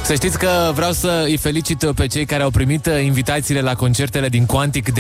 Să știți că vreau să îi felicit pe cei care au primit invitațiile la concertele din Quantic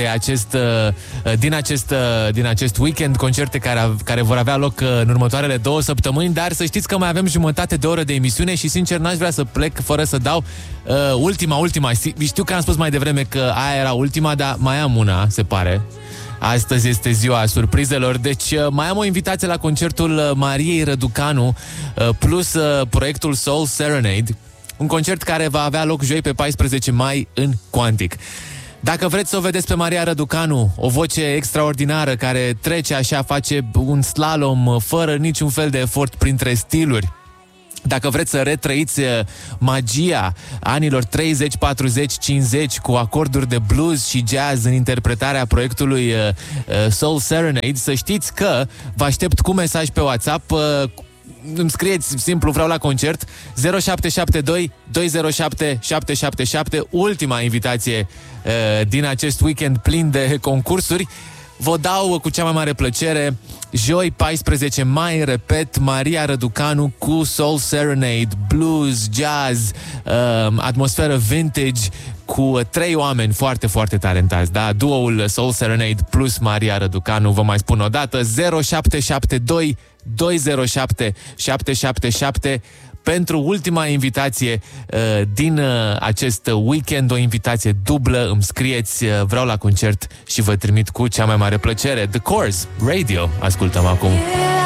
din acest weekend, concerte care vor avea loc în următoarele 2 săptămâni, dar să știți că mai avem jumătate de oră de emisiune și sincer n-aș vrea să plec fără să dau ultima. Știu că am spus mai devreme că aia era ultima, dar mai am una, se pare. Astăzi este ziua surprizelor, deci mai am o invitație la concertul Mariei Răducanu plus proiectul Soul Serenade, un concert care va avea loc joi pe 14 mai în Quantic. Dacă vreți să o vedeți pe Maria Răducanu, o voce extraordinară care trece așa, face un slalom fără niciun fel de efort printre stiluri, dacă vreți să retrăiți magia anilor 30, 40, 50 cu acorduri de blues și jazz în interpretarea proiectului Soul Serenade, să știți că vă aștept cu mesaj pe WhatsApp. Îmi scrieți simplu vreau la concert 0772 207 777, ultima invitație din acest weekend plin de concursuri. Vă dau cu cea mai mare plăcere joi 14 mai, repet, Maria Răducanu cu Soul Serenade, blues, jazz, atmosferă vintage, cu 3 oameni foarte, foarte talentați, da? Duoul Soul Serenade plus Maria Răducanu, vă mai spun o dată, 0772 207 777 pentru ultima invitație din acest weekend, o invitație dublă. Îmi scrieți vreau la concert și vă trimit cu cea mai mare plăcere. The Corrs Radio ascultăm acum.